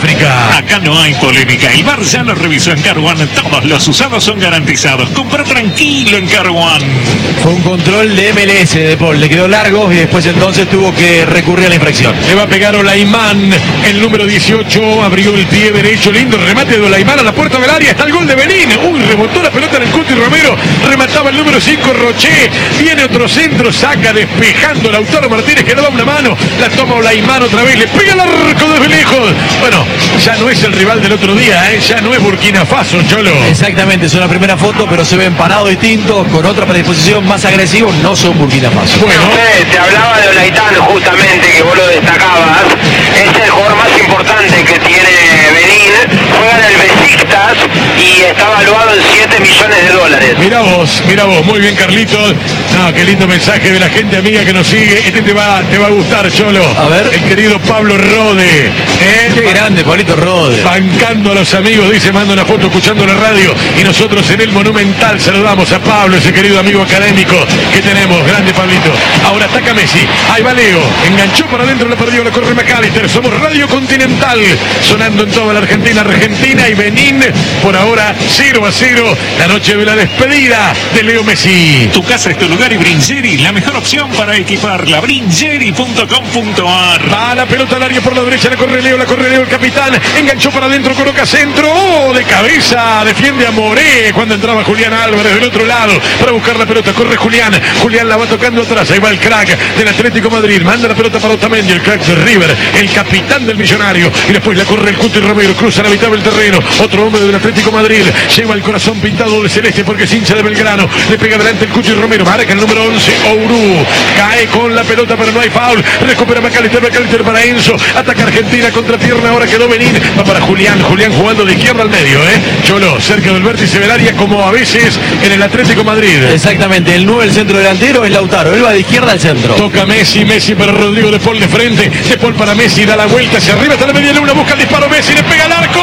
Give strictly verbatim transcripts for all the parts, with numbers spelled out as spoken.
África. Acá no hay polémica. El bar ya lo revisó en Car One. Todos los usados son garantizados. Compra tranquilo en Car One. Fue un control de M L S de Paul. Le quedó largo y después entonces tuvo que recurrir a la infracción. Le va a pegar Olaimán. El número dieciocho abrió el pie derecho. Lindo remate de Olaimán a la puerta del área. Está el gol de Benín. Uy, rebotó la pelota en el Cuti Romero. Remataba el número cinco, Roché. Viene otro centro. Saca despejando Lautaro Martínez, que le da una mano. La toma Olaimán otra vez. Le pega el arco desde lejos. Bueno, ya no es el rival del otro día, ¿eh? Ya no es Burkina Faso, Cholo. Exactamente, es una primera foto, pero se ven parados distintos, con otra predisposición más agresivo. No son Burkina Faso. Bueno, eh, te hablaba de Olaitán justamente, que vos lo destacabas. Es el jugador más importante que tiene Benín. Juega en el Besiktas y está valuado en siete millones de dólares. Mira vos, mira vos, muy bien, Carlitos. No, qué lindo mensaje de la gente amiga que nos sigue. Este te va, te va a gustar, Cholo. A ver. El querido Pablo Rode. ¿eh? Qué grande, Pablito Rode. Bancando a los amigos, dice, manda una foto escuchando la radio. Y nosotros en el Monumental saludamos a Pablo, ese querido amigo académico que tenemos. Grande, Pablito. Ahora ataca Messi. Ahí va Leo. Enganchó para adentro, la perdió, la corre McAllister. Somos Radio Continental. Sonando en toda la Argentina, Argentina y Benín. Por ahora, cero a cero. La noche de la despedida de Leo Messi. Tu casa es tu lugar y Bringeri, la mejor opción para equiparla. Bringeri punto com punto ar. Va la pelota al área por la derecha, la corre Leo, la corre Leo, el capitán. Enganchó para adentro, coloca centro. ¡Oh! De cabeza, defiende a Moré. Cuando entraba Julián Álvarez del otro lado para buscar la pelota, corre Julián. Julián la va tocando atrás. Ahí va el crack del Atlético Madrid. Manda la pelota para Otamendi, el crack de River, el capitán del Millonario. Y después la corre el Cuti Romero, cruza la mitad del terreno. Otro hombre del Atlético Madrid. Lleva el corazón pintado de celeste porque es hincha de Belgrano. Le pega adelante el Cuti Romero. Marca el número once, Ourú. Cae con la pelota, pero no hay foul. Recupera McAllister, McAllister para Enzo. Ataca Argentina contra pierna. Ahora quedó Benín. Va para Julián. Julián jugando de izquierda al medio, ¿eh? Cholo, cerca del vértice del área, como a veces en el Atlético Madrid. Exactamente, el nueve, el centro delantero, es Lautaro. Él va de izquierda al centro. Toca Messi, Messi para Rodrigo de Paul de frente. De Paul para Messi, da la vuelta hacia arriba, hasta la media luna, busca el disparo Messi, le pega al arco.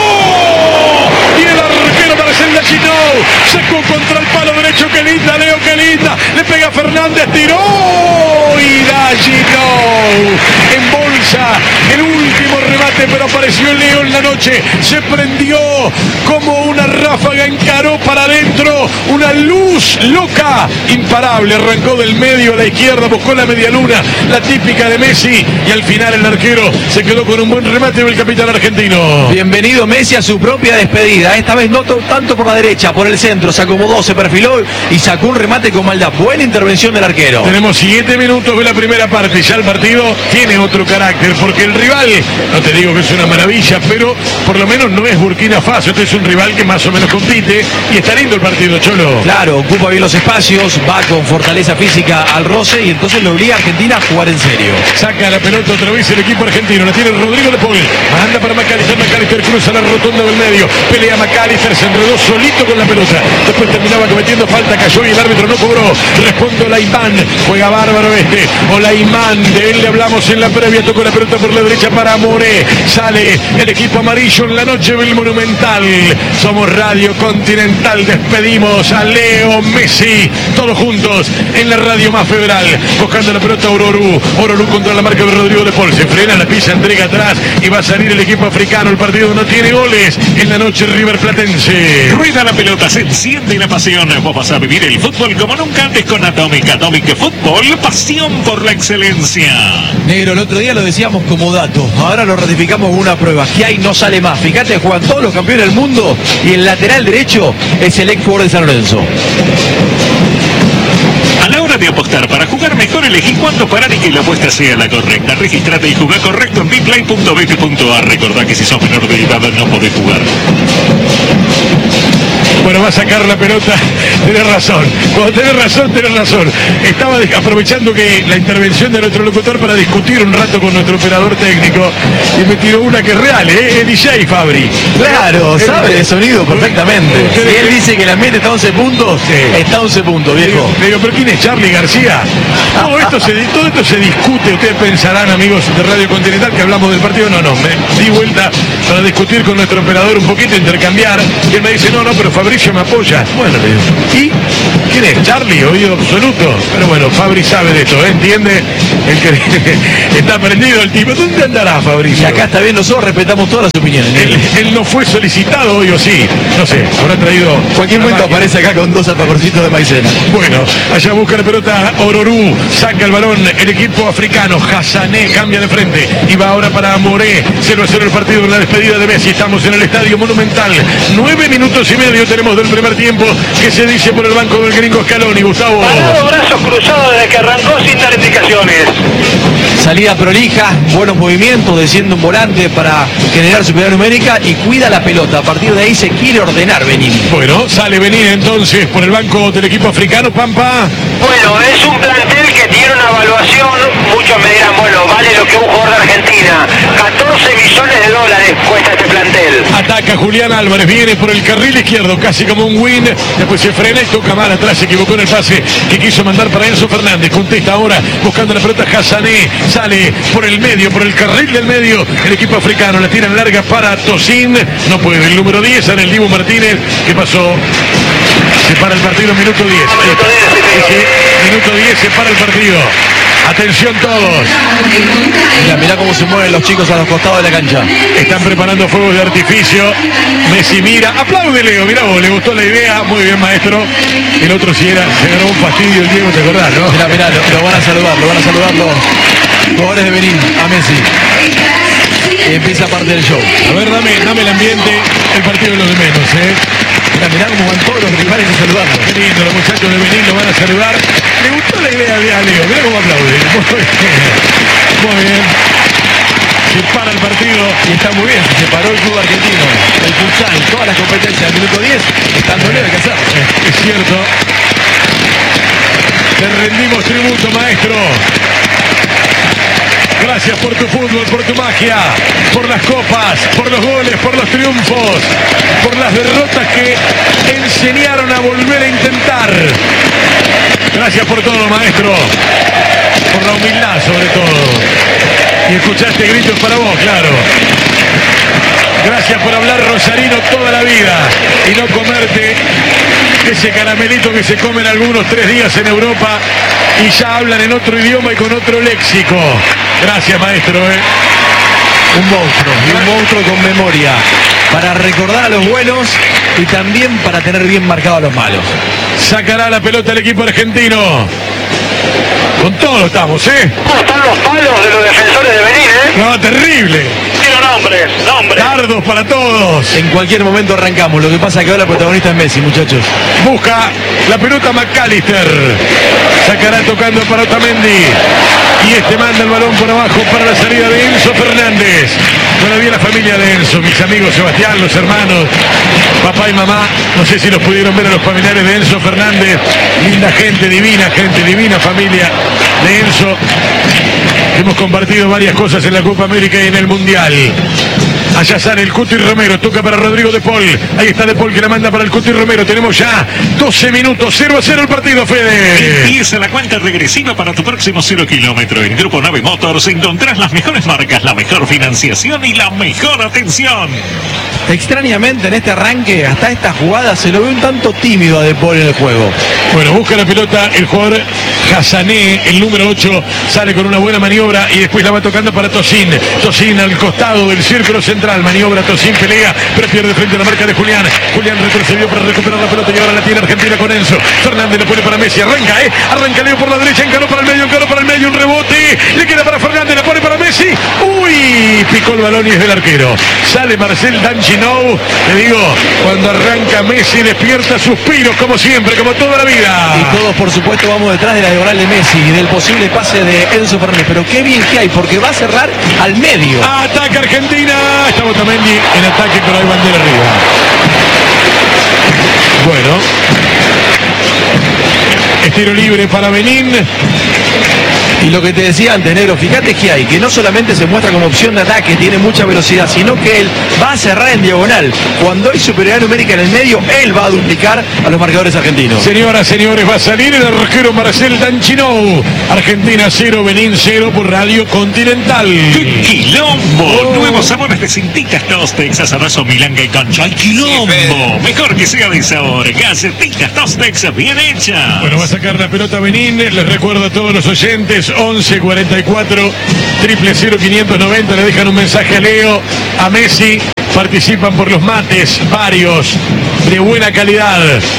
¡Oh! Y el arquero para Marcel Lachino. Sacó contra el palo derecho, qué linda, Leo, qué linda. Le pega Fernández, tiró. Y Lachino embolsa el último remate, pero apareció Leo en la noche. Se prendió como una ráfaga, encaró para adentro. Una luz loca, imparable. Arrancó del medio a la izquierda, buscó la media luna, la típica de Messi. Y al final el arquero se quedó con un buen remate del capitán argentino. Bienvenido Messi a su propia despedida. Esta vez no tanto por la derecha, por el centro. Se acomodó, se perfiló y sacó un remate con maldad. Buena intervención del arquero. Tenemos siete minutos de la primera parte. Ya el partido tiene otro carácter, porque el rival, no te digo que es una maravilla, pero por lo menos no es Burkina Faso. Este es un rival que más o menos compite y está lindo el partido, Cholo. Claro, ocupa bien los espacios, va con fortaleza física al roce y entonces lo obliga a Argentina a jugar en serio. Saca la pelota otra vez el equipo argentino, la tiene Rodrigo de Paul, manda para McAllister, McAllister cruza la rotonda del medio, pelea McAllister, se enredó solito con la pelota, después terminaba cometiendo falta, cayó y el árbitro no cobró. Responde Olaimán, juega bárbaro este, Olaimán, de él le hablamos en la previa, tocó la pelota por la derecha para Moré, sale el equipo amarillo en la noche del Monumental. Somos Radio Continental, despedimos a Leo Messi, todos juntos en la radio más federal, buscando la pelota Ororú, Ororú contra la marca de Rodrigo de Paul, se frena, la pisa, entrega atrás y va a salir el equipo africano. El partido no tiene goles en la noche River Platense. Rueda la pelota, se enciende la pasión. Vos vas a vivir el fútbol como nunca antes con Atomic. Atomic Fútbol, pasión por la excelencia. Negro, el otro día lo decíamos como dato, ahora lo ratificamos con una prueba, que ahí no sale más. Fíjate, juegan todos los campeones del mundo y el lateral derecho es el ex jugador de San Lorenzo. A la hora de apostar, para jugar mejor elegí cuándo parar y que la apuesta sea la correcta. Registrate y jugá correcto en biplay punto bet punto ar. Recordá que si sos menor de edad no podés jugar. Bueno, va a sacar la pelota, tenés razón, cuando tenés razón, tenés razón. Estaba aprovechando que la intervención de nuestro locutor para discutir un rato con nuestro operador técnico y me tiró una que es real, ¿eh? El D J Fabri. Claro, sabe de sonido perfectamente. Si él dice que el ambiente está a once puntos, sí. Está a once puntos, viejo. Le digo, ¿pero quién es Charly García? Todo esto, se, todo esto se discute, ustedes pensarán, amigos de Radio Continental, que hablamos del partido. No, no, me di vuelta para discutir con nuestro operador un poquito, intercambiar. Y él me dice, no, no, pero Fabricio me apoya. Bueno, le digo, ¿y quién es? Charlie, oído absoluto. Pero bueno, Fabri sabe de esto, ¿eh? ¿Entiende? El que está prendido el tipo. ¿Dónde andará Fabricio? Y acá está bien, nosotros respetamos todas las opiniones. Él, él no fue solicitado hoy o sí. No sé, habrá traído... Cualquier momento aparece acá con dos alfajorcitos de maicena. Bueno, allá busca la pelota Ororú, saca el balón el equipo africano. Hassané cambia de frente y va ahora para Moré. cero a cero el partido en la despedida de Messi. Estamos en el Estadio Monumental. Nueve minutos y medio tenemos del primer tiempo. Que se dice por el banco del gringo Scaloni, Gustavo. Parado, brazos cruzados desde que arrancó sin dar indicaciones. Salida prolija, buenos movimientos, desciende un volante para generar superioridad numérica y cuida la pelota. A partir de ahí se quiere ordenar Benín. Bueno, sale Benín entonces por el banco del equipo africano, Pampa. Bueno, es un plantel que tiene una evaluación, muchos me dirán, bueno, vale lo que un jugador de Argentina. catorce millones de dólares cuesta este plantel. Ataca Julián Álvarez, viene por el carril izquierdo, casi como un win, después se frena y toca mal atrás, se equivocó en el pase que quiso mandar para Enzo Fernández. Contesta ahora, buscando la pelota Hassané, sale por el medio, por el carril del medio, el equipo africano, la tiran larga para Tosin, no puede, el número diez, en el Dibu Martínez, ¿qué pasó? Se para el partido, minuto diez. Minuto diez, sí, señor. Minuto diez, se para el partido. Atención todos. Mira, mira cómo se mueven los chicos a los costados de la cancha. Están preparando fuegos de artificio. Messi mira, aplaude Leo, mira vos, le gustó la idea, muy bien maestro. El otro si era, se ganó un fastidio el Diego, ¿te acordás, no? Mira, mira, lo, lo van a saludar, lo van a saludar los jugadores de Benín a Messi. Y empieza parte del show. A ver, dame, dame el ambiente, el partido de los de menos, ¿eh? Mira, mirá cómo van todos los rivales a saludarlo. Qué lindo, los muchachos de Benín lo van a saludar. Le gustó la idea de Leo, mira cómo aplaude. Muy bien, muy bien. Se para el partido. Y está muy bien, se paró el club argentino, el futsal, todas las competencias del minuto diez, están doliendo de hacer. Es cierto. Te rendimos tributo, maestro. Gracias por tu fútbol, por tu magia, por las copas, por los goles, por los triunfos, por las derrotas que enseñaron a volver a intentar. Gracias por todo, maestro. Por la humildad, sobre todo. Y escuchaste gritos para vos, claro. Gracias por hablar rosarino toda la vida y no comerte ese caramelito que se comen algunos tres días en Europa y ya hablan en otro idioma y con otro léxico. Gracias, maestro. ¿eh? Un monstruo, y un monstruo con memoria, para recordar a los buenos y también para tener bien marcado a los malos. Sacará la pelota el equipo argentino. Con todo estamos, ¿eh? ¿Cómo están los palos de los defensores de Benín, eh? No, terrible. Quiero nombres, nombres. Dardos para todos. En cualquier momento arrancamos, lo que pasa es que ahora el protagonista es Messi, muchachos. Busca la pelota McAllister. Sacará tocando para Otamendi. Y este manda el balón por abajo para la salida de Enzo Fernández. Todavía la familia de Enzo, mis amigos Sebastián, los hermanos, papá y mamá. No sé si los pudieron ver a los familiares de Enzo Fernández. Linda gente, divina gente, divina familia de Enzo. Hemos compartido varias cosas en la Copa América y en el Mundial. Allá sale el Cuti Romero, toca para Rodrigo De Paul. Ahí está De Paul que la manda para el Cuti Romero. Tenemos ya doce minutos, cero a cero el partido, Fede. Empieza la cuenta regresiva para tu próximo cero kilómetro. En Grupo Nave Motors encontrás las mejores marcas, la mejor financiación y la mejor atención. Extrañamente en este arranque, hasta esta jugada, se lo ve un tanto tímido a De Paul en el juego. Bueno, busca la pelota el jugador Hassané, el número ocho, sale con una buena maniobra y después la va tocando para Tosin. Tosin al costado del círculo central, maniobra Tosin, pelea, pero pierde frente a la marca de Julián. Julián retrocedió para recuperar la pelota y ahora la tiene Argentina con Enzo. Fernández lo pone para Messi, arranca, eh, arranca Leo por la derecha, encaró para el medio, encaró para el medio, un rebote, le queda para Fernández, la pone para Messi. Uy, picó el balón y es del arquero. Sale Marcel Danchinou, te digo, cuando arranca Messi despierta suspiros como siempre, como toda la vida. Y todos, por supuesto, vamos detrás de la diagonal de Messi y del posible pase de Enzo Fernández. Pero qué bien que hay, porque va a cerrar al medio. Ataca Argentina. Está Otamendi en ataque, pero hay bandera arriba. Bueno. Es tiro libre para Benín. Y lo que te decía antes, Negro, fíjate que hay, que no solamente se muestra como opción de ataque, tiene mucha velocidad, sino que él va a cerrar en diagonal. Cuando hay superioridad numérica en el medio, él va a duplicar a los marcadores argentinos. Señoras, señores, va a salir el arquero Marcel Danchinou. Argentina cero, Benín cero por Radio Continental. ¡Qué quilombo! Oh. Nuevos sabores de Cintitas Tostex, asabazo, milanga y cancha. ¡Ay, quilombo! Mejor que sea de sabor. Galletitas Tostex bien hecha. Bueno, va a sacar la pelota Benín. Les recuerdo a todos los oyentes, once cuarenta y cuatro, triple cero quinientos noventa. Le dejan un mensaje a Leo, a Messi. Participan por los mates, varios, de buena calidad,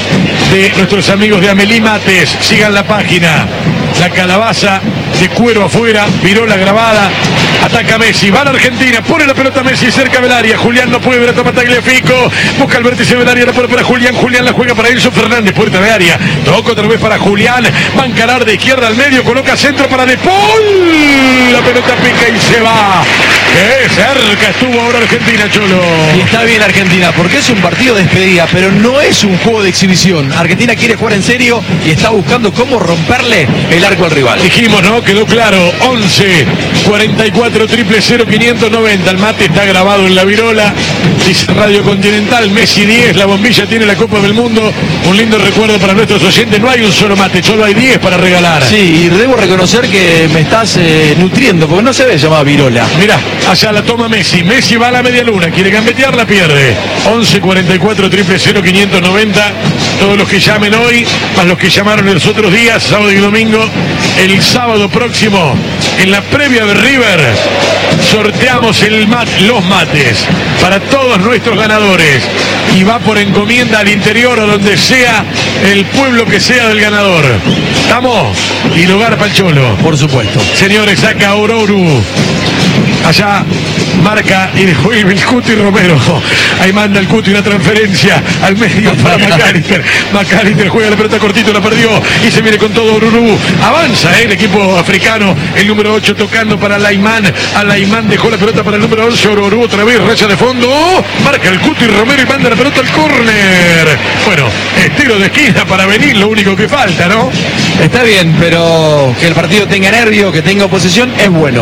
de nuestros amigos de Amelí Mates. Sigan la página. La calabaza de cuero afuera, virola grabada, ataca Messi, va a la Argentina, pone la pelota Messi cerca del área, Julián no puede ver, toma Tagliafico, busca el vértice del área, la pone para Julián, Julián la juega para Enzo Fernández, puerta de área, toca otra vez para Julián, va a encarar de izquierda al medio, coloca centro para De Paul, la pelota pica y se va. Qué cerca estuvo ahora Argentina, Cholo. Y está bien Argentina, porque es un partido de despedida, pero no es un juego de exhibición. Argentina quiere jugar en serio y está buscando cómo romperle el arco al rival. Dijimos, ¿no? Quedó claro. once cuarenta y cuatro, triple cero quinientos noventa. El mate está grabado en la virola. Dice Radio Continental, Messi diez, la bombilla tiene la Copa del Mundo. Un lindo recuerdo para nuestros oyentes. No hay un solo mate, solo hay diez para regalar. Sí, y debo reconocer que me estás eh, nutriendo, porque no se ve llamada virola. Mirá, allá la toma Messi. Messi va a la media luna. Quiere gambetear, la pierde. once cuarenta y cuatro, triple cero quinientos noventa. Todos los que llamen hoy, más los que llamaron los otros días, sábado y domingo. El sábado próximo, en la previa de River, sorteamos el mat, los mates para todos nuestros ganadores. Y va por encomienda al interior o donde sea el pueblo que sea del ganador. ¿Estamos? Y lugar para el Cholo. Por supuesto. Señores, saca Ororu. Allá marca y dejó el Cuti Romero. Ahí manda el Cuti una transferencia al medio para McAllister. McAllister juega la pelota cortito, la perdió y se viene con todo Oruru. Avanza eh, el equipo africano. El número ocho tocando para Laimán. A Laimán dejó la pelota para el número once. Oruru otra vez, racha de fondo. Marca el Cuti Romero y manda la pelota al córner. Bueno, estilo de esquina para venir, lo único que falta, ¿no? Está bien, pero que el partido tenga nervio, que tenga oposición, es bueno.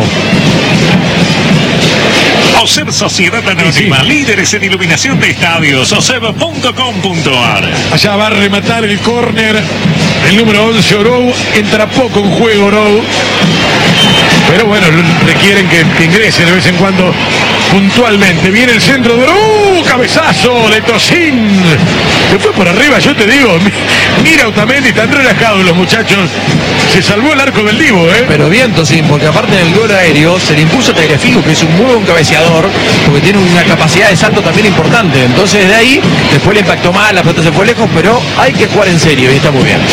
OSEB Sociedad Anónima, sí, sí. Líderes en iluminación de estadios, oseb punto com punto ar. Allá va a rematar el córner el número once, Orou. Entra poco en juego Orou, pero bueno, requieren que, que ingrese de vez en cuando puntualmente. Viene el centro de Orou, cabezazo de Tocín. Se fue por arriba, yo te digo. Mira Otamendi, están relajados los muchachos. Se salvó el arco del Divo, ¿eh? Pero bien Tocín, porque aparte del gol aéreo se le impuso a Tagliafico, que es un muy buen cabeceador, porque tiene una capacidad de salto también importante. Entonces de ahí, después le impactó mal, la pelota se fue lejos, pero hay que jugar en serio y está muy bien.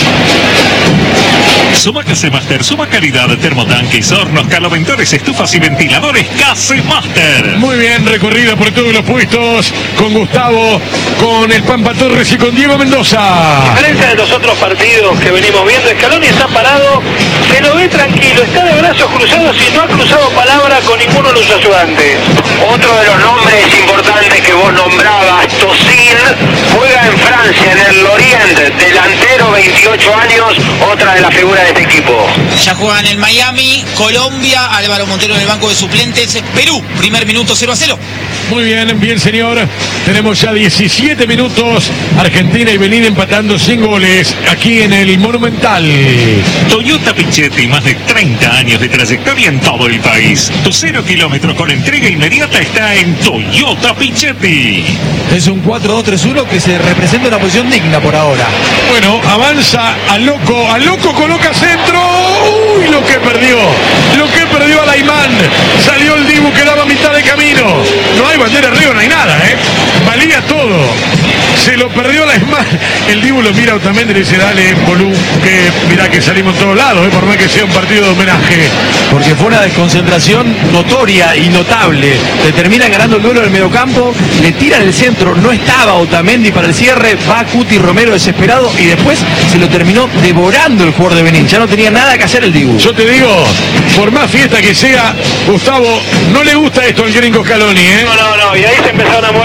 Suma Casemaster, suma calidad, termotanques, hornos, caloventores, estufas y ventiladores Casemaster. Muy bien, recorrida por todos los puestos con Gustavo, con el Pampa Torres y con Diego Mendoza. A diferencia de los otros partidos que venimos viendo, Scaloni está parado, se lo ve tranquilo, está de brazos cruzados y no ha cruzado palabra con ninguno de los ayudantes. Otro de los nombres importantes que vos nombrabas, Tocín, juega en Francia, en el Lorient, delantero, veintiocho años, otra de las figuras de este equipo. Ya juegan en Miami, Colombia, Álvaro Montero en el banco de suplentes, Perú, primer minuto cero a cero. Muy bien, bien señor. Tenemos ya diecisiete minutos. Argentina y Benín empatando sin goles aquí en el Monumental. Toyota Pichetti, más de treinta años de trayectoria en todo el país. Tu cero kilómetros con entrega inmediata está en Toyota Pichetti. Es un cuatro dos tres uno que se representa una posición digna por ahora. Bueno, avanza al loco, al loco coloca centro. Uy, lo que perdió, lo que perdió a Laimán. Salió el Dibu, quedaba a mitad de camino. No hay bandera arriba, no hay nada, ¿eh? Valía todo. Se lo perdió Laimán. El Dibu lo mira Otamendi y le dice, dale, Bolú, que mirá que salimos todos lados, ¿eh? Por más que sea un partido de homenaje. Porque fue una desconcentración notoria y notable. Le terminan ganando el duelo en el mediocampo, le tiran el centro, no estaba Otamendi para el cierre, va Cuti Romero desesperado y después se lo terminó devorando el jugador de Benín. Ya no tenía nada que hacer el Dibu. Yo te digo, por más fiesta que sea, Gustavo, no le gusta esto al gringo Scaloni, ¿eh? No, no, no, y ahí se empezaron a mover también sus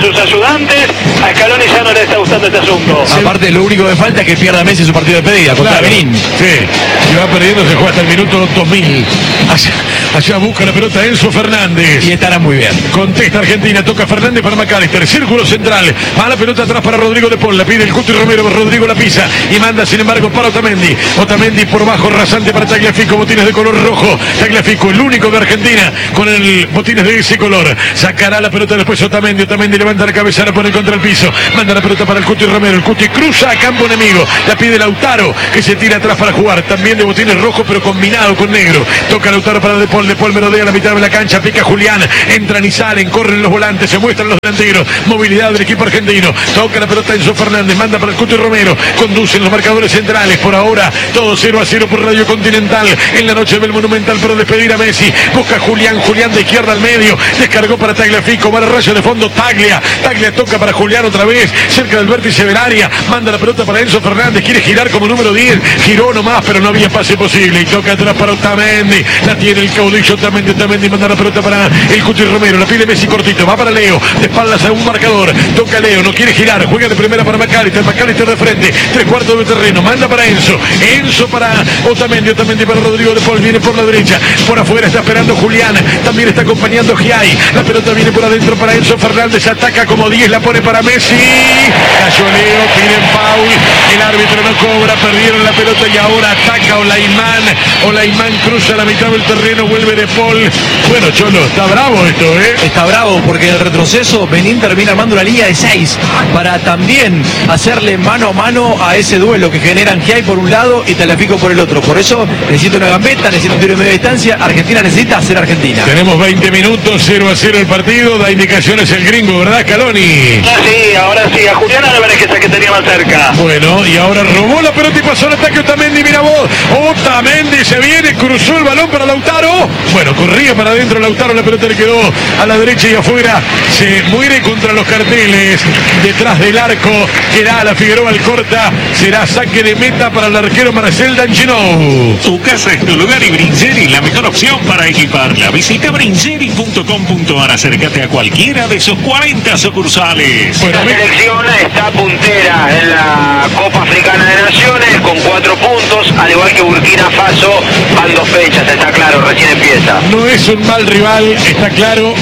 sus ayudantes. A Scaloni ya no le está gustando este asunto. Aparte, lo único que falta es que pierda Messi su partido de despedida contra Claro, Benín. sí, y va perdiendo, se juega hasta el minuto dos mil. Allá, allá busca la pelota Enzo Fernández. Y estará muy bien. Contesta Argentina, toca Fernández para McAllister, círculo central, va la pelota atrás para Rodrigo de Paul, la pide el Cuti Romero, Rodrigo la pisa y manda sin embargo para Otamendi, Otamendi por bajo, rasante para Tagliafico, botines de color rojo, Tagliafico, el único de Argentina con el botines de ese color, sacará la pelota después Otamendi, Otamendi levanta la cabeza, la pone contra el piso, manda la pelota para el Cuti Romero, el Cuti cruza a campo enemigo, la pide Lautaro, que se tira atrás para jugar, también de botines rojos pero combinado con negro, toca Lautaro para De Paul, De Paul merodea la mitad de la cancha, pica Julián, entran y salen, corren los volantes, se muestran los delanteros, movilidad del equipo argentino, toca la pelota Enzo Fernández, manda para el Cuti Romero, conducen los marcadores centrales, por ahora todo cero a cero por Radio Continental, en la noche del Monumental para despedir a Messi, busca Julián, Julián de izquierda al medio, descargó para Tagliafico, va a rayo de fondo Taglia, Taglia toca para Julián otra vez, cerca del vértice del área, manda la pelota para Enzo Fernández, quiere girar como número diez, giró nomás, pero no había pase posible, y toca atrás para Otamendi, la tiene el caudillo Otamendi, Otamendi manda la pelota para el Cuti Romero, la pide Messi cortito, va para Leo, de espaldas a un marcador, toca Leo, no quiere girar, juega de primera para McAllister, McAllister de frente, tres cuartos de terreno, manda para Enzo, Enzo para Otamendi, Otamendi para Rodrigo de Paul, viene por la derecha, por afuera está esperando Julián, también está acompañando Giai, la pelota viene por adentro para Enzo Fernández, ataca como diez, la pone para Messi, cayó Leo, piden foul, el árbitro no cobra, perdieron la pelota y ahora ataca Olaimán, Olaimán cruza la mitad del terreno, vuelve de Paul, bueno Cholo, está bravo esto, eh. Está bravo porque en el retroceso Benín termina armando una línea de seis para también hacerle mano a mano a ese duelo que generan Giai por un lado y Tagliafico por el otro. Por eso necesita una gambeta, necesita un tiro de media distancia. Argentina necesita ser Argentina. Tenemos veinte minutos, cero a cero el partido, da indicaciones el gringo, ¿verdad, Scaloni? Ah, sí, ahora sí, a Julián Álvarez que es el que tenía más cerca. Bueno, y ahora robó la pelota y pasó el ataque Otamendi, mira vos, Otamendi se viene, cruzó el balón para Lautaro, bueno, corría para adentro Lautaro, la pelota le quedó a la derecha y afuera, se muere contra los carteles, detrás del arco, queda la Figueroa al corta, será saque de meta para el arquero Marcel Danginou. Tu casa es tu lugar y Brinzeri la mejor opción para equiparla. Visita brinzeri punto com punto ar, acércate a cualquiera de sus cuarenta sucursales. Bueno, La selección está puntera en la Copa Africana de Naciones con cuatro puntos, al igual que Burkina Faso, van dos fechas, está claro, recién empieza. no es un mal rival, está claro,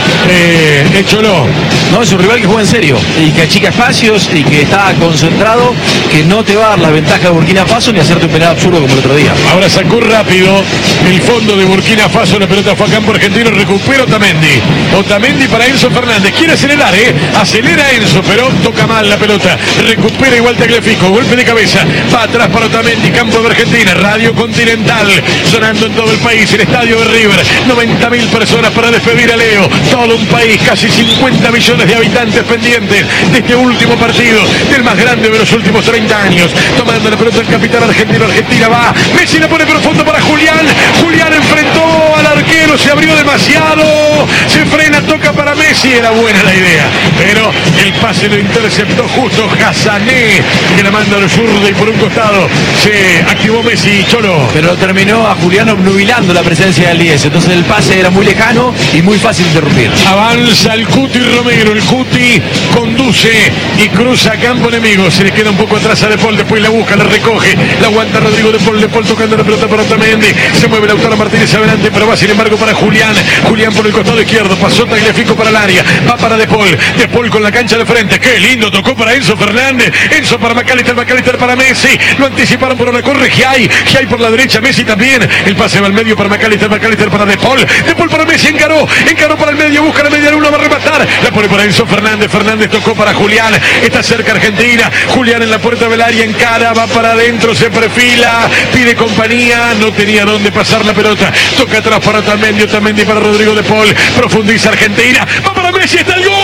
eh, el Cholo. No, es un rival que juega en serio y que achica espacios y que está concentrado, que no te va a dar la ventaja de Burkina Faso ni hacerte un penal absurdo como el otro día. Ahora sacó rápido el fondo de Burkina Faso, la pelota fue a campo argentino, recupera Otamendi. Otamendi para Enzo Fernández, quiere acelerar, ¿eh? Acelera Enzo, pero toca mal la pelota. Recupera igual Tagliafico, golpe de cabeza, va atrás para Otamendi, campo de Argentina, Radio Continental, sonando en todo el país, el estadio de River, noventa mil personas para despedir a Leo, todo un país, casi cincuenta millones de habitantes pendientes de este último partido, del más grande de los últimos treinta años, tomando la pelota el capitán argentino, Argentina va, Messi la pone profundo para Julián, Julián enfrentó al arquero, se abrió demasiado, se frena, toca para Messi, era buena la idea, pero el pase lo interceptó justo Hassané, que la manda al zurdo y por un costado se activó Messi, Cholo. Pero lo terminó a Julián obnubilando la presencia del diez, entonces el pase era muy lejano y muy fácil de interrumpir. Avanza el Cuti Romero, el Cuti conduce y cruza a campo enemigo, se le queda un poco atrás a De Paul, después la busca, la recoge, la aguanta Rodrigo De Paul, De Paul tocando la pelota para Otamendi, se mueve Lautaro Martínez adelante, pero va sin embargo para Julián, Julián por el costado izquierdo, pasó Tagliafico para el área, va para De Paul, De Paul con la cancha de frente, qué lindo, tocó para Enzo Fernández, Enzo para McAllister, McAllister para Messi, lo anticiparon por una corre Giai, Giai por la derecha, Messi también, el pase va al medio para McAllister, McAllister para De Paul, De Paul para Messi, encaró, encaró para el medio, busca la media luna, va a rematar, la pone para Enzo Fernández, Fernández tocó para Julián, está cerca Argentina, Julián en la puerta del área, encara, va para adentro, se perfila, pide compañía, no tenía dónde pasar la pelota, toca atrás para Otamendi, Otamendi para Rodrigo De Paul, profundiza Argentina, va para Messi, está el gol,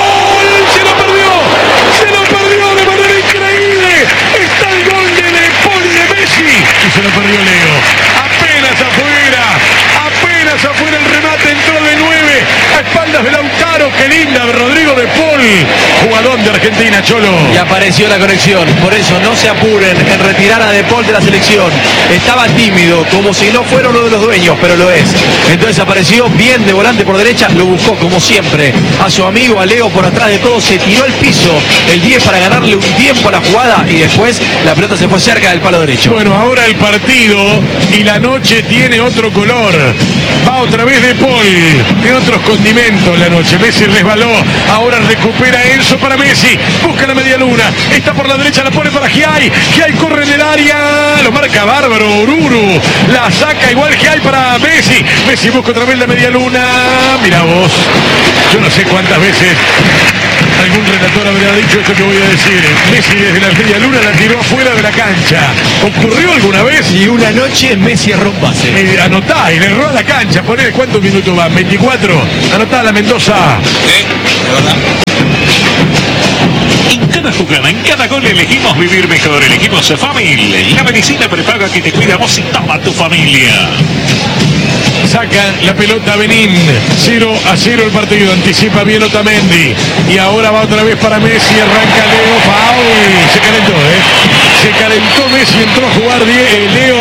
se lo perdió, se lo perdió de manera increíble, está el gol de De Paul y de Messi, y se lo perdió Leo, apenas afuera, apenas afuera el remate, entró de nueve, a espaldas de Lautaro, qué linda Rodrigo De Paul, jugador de Argentina, Cholo. Y apareció la conexión. Por eso no se apuren en retirar a De Paul de la selección. Estaba tímido, como si no fuera uno de los dueños, pero lo es. Entonces apareció bien de volante por derecha, lo buscó como siempre a su amigo, a Leo, por atrás de todo, se tiró al piso el diez para ganarle un tiempo a la jugada y después la pelota se fue cerca del palo derecho. Bueno, ahora el partido y la noche tiene otro color. Va otra vez De Paul, tiene otros condimentos la noche. Messi resbaló, ahora recupera Enzo para Messi, busca la media luna, está por la derecha, la pone para Giai, Giai corre en el área, lo marca bárbaro, Oruru, la saca igual Giai para Messi, Messi busca otra vez la media luna, mira vos, yo no sé cuántas veces algún relator habría dicho esto que voy a decir. Messi desde la media luna la tiró afuera de la cancha. ¿Ocurrió alguna vez? Y una noche Messi erró un pase. Eh, anotá, y le erró a la cancha. Poné cuántos minutos van, veinticuatro. Anotá la Mendoza. Sí, de verdad. En cada jugada, en cada gol elegimos vivir mejor. Elegimos Family, la medicina prepaga que te cuida a vos y toda tu familia. Saca la pelota a Benín, cero a cero el partido, anticipa bien Otamendi y ahora va otra vez para Messi, arranca Leo, foul, se calentó, ¿eh? Se calentó Messi, entró a jugar eh, Leo,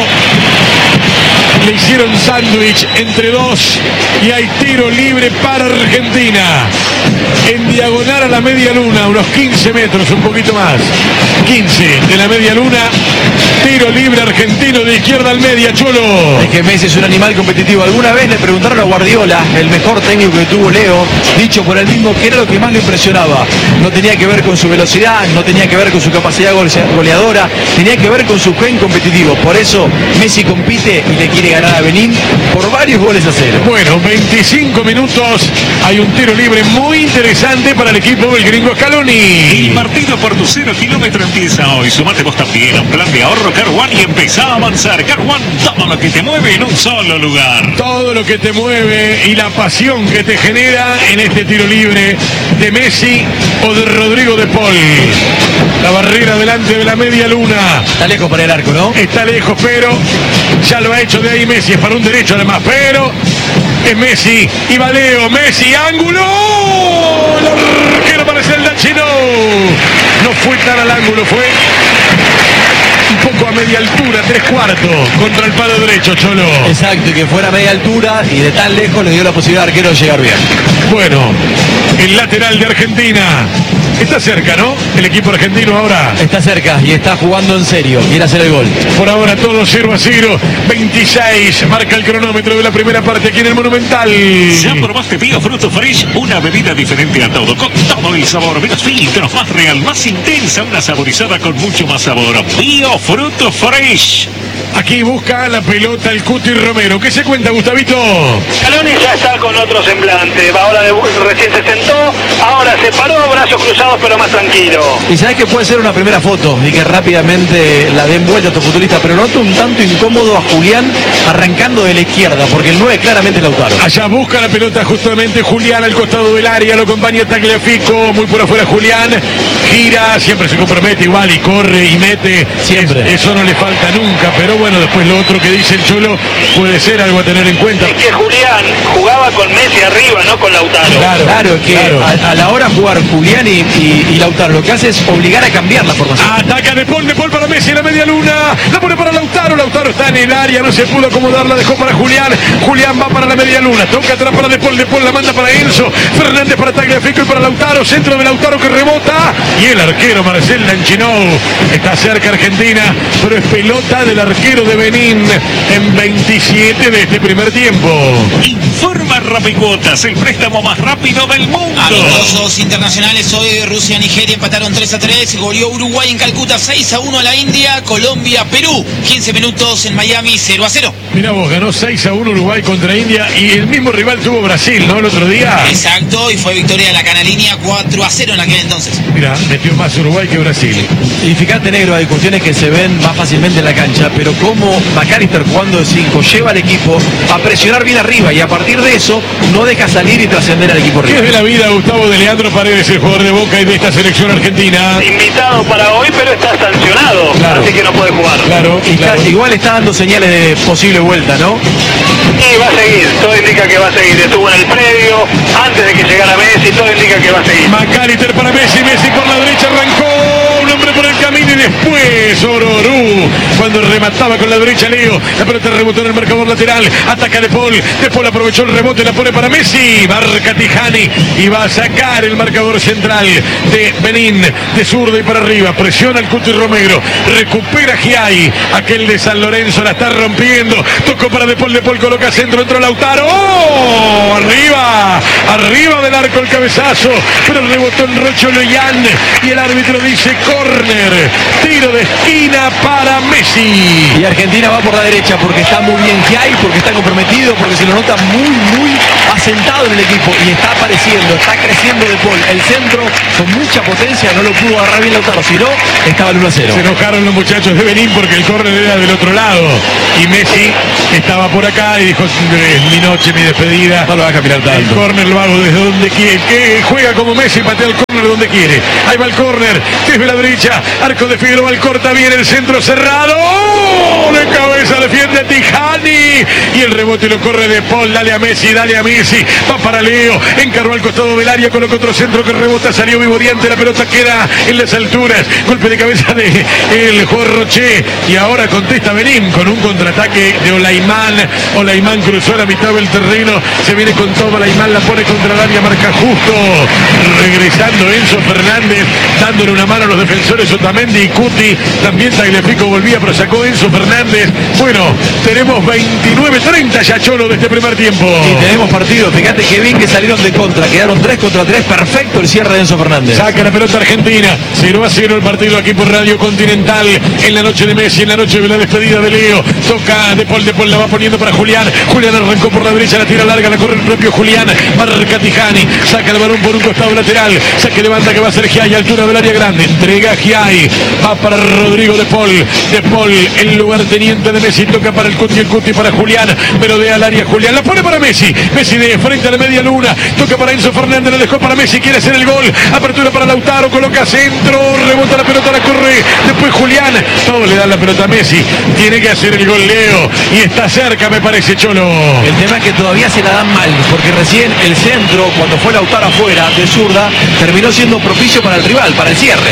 le hicieron sándwich entre dos y hay tiro libre para Argentina. En diagonal a la media luna, unos quince metros, un poquito más. quince de la media luna, tiro libre argentino de izquierda al media, Cholo. Es que Messi es un animal competitivo. Alguna vez le preguntaron a Guardiola, el mejor técnico que tuvo Leo, dicho por él mismo que era lo que más le impresionaba. No tenía que ver con su velocidad, no tenía que ver con su capacidad goleadora, tenía que ver con su gen competitivo. Por eso Messi compite y le quiere ganar a Benín por varios goles a cero. Bueno, veinticinco minutos, hay un tiro libre muy interesante para el equipo del gringo Scaloni. El partido por tu cero kilómetro empieza hoy. Sumate vos también a un plan de ahorro Car One y empezá a avanzar. Car One, todo lo que te mueve en un solo lugar. Todo lo que te mueve y la pasión que te genera en este tiro libre de Messi o de Rodrigo De Paul. La barrera delante de la media luna. Está lejos para el arco, ¿no? Está lejos, pero ya lo ha hecho de ahí Messi. Es para un derecho además, pero es Messi y va Leo. Messi, ángulo. El arquero parece el Dachino. No fue tan al ángulo, fue un poco a media altura, tres cuartos, contra el palo derecho, Cholo. Exacto, y que fuera a media altura y de tan lejos le dio la posibilidad al arquero de llegar bien. Bueno, el lateral de Argentina está cerca, ¿no? El equipo argentino ahora. Está cerca y está jugando en serio. Quiere hacer el gol. Por ahora todo cero a cero. veintiséis. Marca el cronómetro de la primera parte aquí en el Monumental. ¿Ya probaste Bio Fruto Fresh? Una bebida diferente a todo, con todo el sabor, menos filtros, más real, más intensa, una saborizada con mucho más sabor. Bio Fruto Fresh. Aquí busca la pelota el Cuti Romero. ¿Qué se cuenta, Gustavito? Scaloni ya está con otro semblante. Ahora de, recién se sentó, ahora se paró, brazos cruzados pero más tranquilo. Y sabes que puede ser una primera foto y que rápidamente la den vuelta a tu futbolista, pero noto un tanto incómodo a Julián arrancando de la izquierda, porque el nueve claramente es Lautaro. Allá busca la pelota justamente Julián al costado del área, lo acompaña Tagliafico, muy por afuera Julián, gira, siempre se compromete igual y corre y mete, siempre. Eso no le falta nunca, pero bueno, después lo otro que dice el Cholo puede ser algo a tener en cuenta. Es que Julián jugaba con Messi arriba, no con Lautaro. Claro, claro, que claro. A, a la hora de jugar Julián y, y, y Lautaro lo que hace es obligar a cambiar la formación. Ataca De Paul, De Paul para Messi en la media luna, la pone para Lautaro, Lautaro está en el área, no se pudo acomodar, la dejó para Julián, Julián va para la media luna, toca atrás para De Paul, De Paul la manda para Enzo, Fernández para Tagliafico y para Lautaro, centro de Lautaro que rebota, y el arquero Marcel Lanchinou, está cerca Argentina, pero es pelota del arquero de Benín en veintisiete de este primer tiempo. Informa Rapicuotas, el préstamo más rápido del mundo. Amistosos internacionales hoy, Rusia, Nigeria empataron tres a tres, goleó Uruguay en Calcuta seis a uno a la India, Colombia, Perú, quince minutos en Miami cero a cero. Mira vos, ganó seis a uno Uruguay contra India y el mismo rival tuvo Brasil, ¿no? El otro día. Exacto, y fue victoria de la Canalínea cuatro a cero en aquel entonces. Mira, metió más Uruguay que Brasil. Y fíjate, negro, hay cuestiones que se ven más fácilmente en la cancha, pero como McAllister jugando de cinco lleva al equipo a presionar bien arriba y a partir partir de eso no deja salir y trascender al equipo ¿Qué es rival. de la vida Gustavo de Leandro Paredes, el jugador de Boca y de esta selección argentina? Invitado para hoy, pero está sancionado, Claro. así que no puede jugar. Claro, Y claro. está- igual está dando señales de posible vuelta, ¿no? Y va a seguir, todo indica que va a seguir. Estuvo en el predio, antes de que llegara Messi, todo indica que va a seguir. McAllister para Messi, Messi por la derecha arrancó, un hombre por el camino y después Ororú, cuando remataba con la derecha Leo, la pelota rebotó en el marcador lateral, ataca De Paul, De Paul aprovechó el rebote, la pone para Messi, marca Tijani y va a sacar el marcador central de Benín, de zurdo y para arriba, presiona el Cuti Romero, recupera Giai, aquel de San Lorenzo la está rompiendo, tocó para De Paul, De Paul coloca centro, entró Lautaro, ¡oh! Arriba, arriba del arco el cabezazo, pero rebotó en Rocho Loyan y el árbitro dice córner, tiro de esquina para Messi. Y Argentina va por la derecha porque está muy bien Giai, porque está comprometido, porque se lo nota muy, muy asentado en el equipo y está apareciendo, está creciendo De Paul. El centro con mucha potencia no lo pudo agarrar bien Lautaro, si no, estaba el uno a cero. Se enojaron los muchachos de Benín porque el córner era del otro lado y Messi estaba por acá y dijo, es mi noche, mi despedida. No lo va a caminar El tanto. córner lo hago desde donde quiere, que juega como Messi, patea el córner donde quiere. Ahí va el córner, desde la derecha, arco de Figueroa, el corta bien, el centro cerrado. ¡Oh! De cabeza defiende a Tijani y el rebote lo corre De Paul, dale a Messi, dale a Messi, va para Leo, encaró al costado del área, colocó otro centro que rebota, salió vivoreante, la pelota queda en las alturas, golpe de cabeza de el jugador Roche y ahora contesta Benín con un contraataque de Olaimán. Olaimán cruzó la mitad del terreno, se viene con todo, Olaimán la pone contra el área, marca justo, regresando Enzo Fernández, dándole una mano a los defensores Otamendi y Cuti, también Tagliafico volvía, pero sacó Enzo Fernández. Bueno, tenemos veintinueve treinta ya Cholo de este primer tiempo. Y tenemos partido, fíjate que bien que salieron de contra, quedaron tres contra tres, perfecto el cierre de Enzo Fernández. Saca la pelota Argentina, cero a cero el partido aquí por Radio Continental, en la noche de Messi, en la noche de la despedida de Leo, toca De Paul, De Paul la va poniendo para Julián, Julián arrancó por la derecha, la tira larga, la corre el propio Julián, marca Tijani, saca el balón por un costado lateral, saque de banda que va a ser Giai, altura del área grande, entrega a Giai, va para Rodrigo De Paul, De Paul, el lugarteniente de Messi, toca para el Cuti, el Cuti para Julián, pero de al área Julián, la pone para Messi, Messi de frente a la media luna, toca para Enzo Fernández, la dejó para Messi, quiere hacer el gol, apertura para Lautaro, coloca centro, rebota la pelota, la corre, después Julián, todos le dan la pelota a Messi, tiene que hacer el gol Leo, y está cerca me parece Cholo. El tema es que todavía se la dan mal, porque recién el centro, cuando fue Lautaro afuera de zurda, terminó siendo propicio para el rival, para el cierre.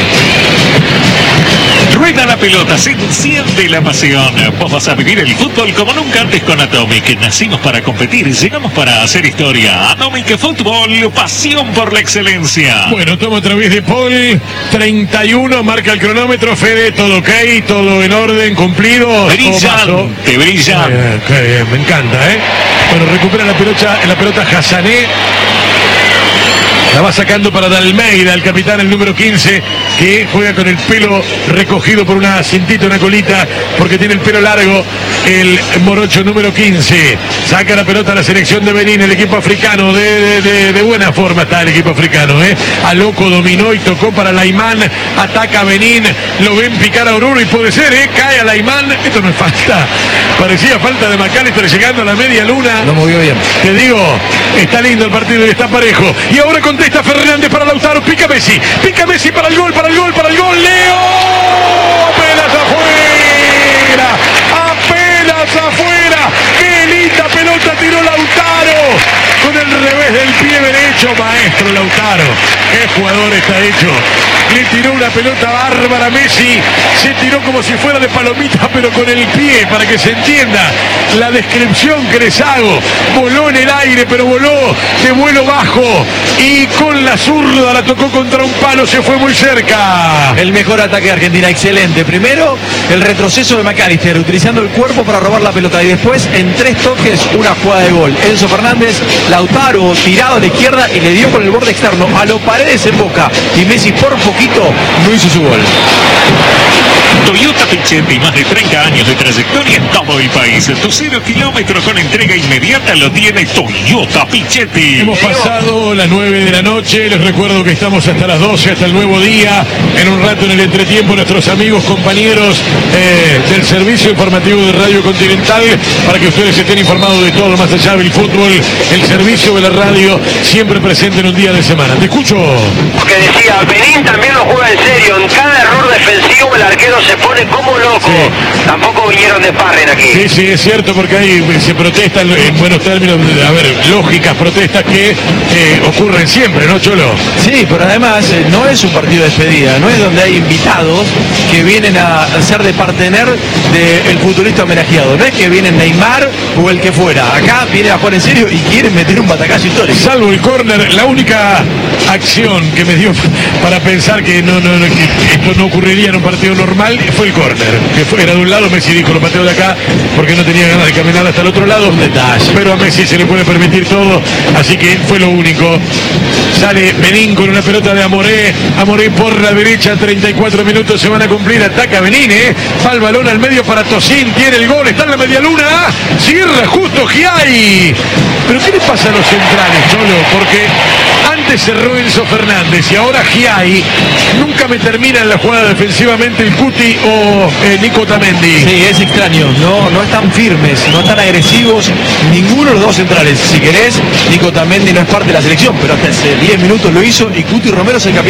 Rueda la pelota, se enciende la pasión. Vos vas a vivir el fútbol como nunca antes con Atomic. Nacimos para competir, llegamos para hacer historia. Atomic Fútbol, pasión por la excelencia. Bueno, toma otra vez De Paul, treinta y uno, marca el cronómetro, Fede, todo ok, todo en orden, cumplido. todo mazo. Brillante, brillante. Bien, qué bien, me encanta, ¿eh? Bueno, recupera la pelota, la pelota Hassané. La va sacando para Dalmeida, el capitán, el número quince, que juega con el pelo recogido por una cintita, una colita, porque tiene el pelo largo, el morocho número quince. Saca la pelota a la selección de Benín, el equipo africano, de, de, de, de buena forma está el equipo africano, ¿eh? A Loco dominó y tocó para Laimán, ataca a Benín, lo ven picar a Oruro y puede ser, ¿eh? Cae a Laimán, esto no es falta, parecía falta de McAllister llegando a la media luna. Lo movió bien. Te digo, está lindo el partido y está parejo. Y ahora contesta Fernández para Lautaro, pica Messi, pica Messi para el gol, para el gol, para el gol, Leo, apenas afuera, apenas afuera, qué linda pelota tiró Lautaro, con el revés del pie derecho, maestro Lautaro, qué jugador está hecho. Le tiró una pelota bárbara a Messi, se tiró como si fuera de palomita, pero con el pie, para que se entienda la descripción que les hago. Voló en el aire, pero voló de vuelo bajo y con la zurda la tocó contra un palo, se fue muy cerca. El mejor ataque de Argentina, excelente. Primero, el retroceso de McAllister, utilizando el cuerpo para robar la pelota. Y después, en tres toques, una jugada de gol. Enzo Fernández, Lautaro, tirado a la izquierda y le dio con el borde externo a los Paredes en Boca. Y Messi, por poquito, no hizo su gol. Toyota Pichetti, más de treinta años de trayectoria en todo el país. Tu cero kilómetro con entrega inmediata lo tiene Toyota Pichetti. Hemos pasado las nueve de la noche, les recuerdo que estamos hasta las doce, hasta el nuevo día. En un rato en el entretiempo nuestros amigos, compañeros eh, del servicio informativo de Radio Continental, para que ustedes estén informados de todo, más allá del fútbol, el servicio de la radio siempre presente en un día de semana. Te escucho. Que decía, Benín también lo juega en serio, en cada error defensivo el arquero se pone como loco. Sí. Tampoco vinieron de Parren aquí. Sí, sí, es cierto, porque ahí se protestan en buenos términos, a ver, lógicas protestas que eh, ocurren siempre, ¿no, Cholo? Sí, pero además eh, no es un partido de despedida, no es donde hay invitados que vienen a ser de partener del futbolista homenajeado, no es que vienen Neymar o el que fuera, acá vienen a jugar en serio y quieren meter un batacazo histórico. Salvo el córner, la única acción que me dio para pensar que, no, no, no, que esto no ocurriría en un partido normal fue el córner, que fue, era de un lado, Messi dijo, lo pateo de acá porque no tenía ganas de caminar hasta el otro lado, un detalle, pero a Messi se le puede permitir todo, así que fue lo único. Sale Benín con una pelota de Amoré, Amoré por la derecha, treinta y cuatro minutos se van a cumplir, ataca Benín, eh, va el balón al medio para Tocín, tiene el gol, está en la media luna, cierra justo Giai. Pero ¿qué le pasa a los centrales, Cholo? Porque antes cerró Enzo Fernández y ahora Giai, nunca me termina en la jugada defensivamente el Cuti o eh, Nico Otamendi. Sí, es extraño, no, no están firmes, no están agresivos, ninguno de los dos centrales. Si querés, Nico Otamendi no es parte de la selección, pero hasta hace diez minutos lo hizo y Cuti Romero es el capitán.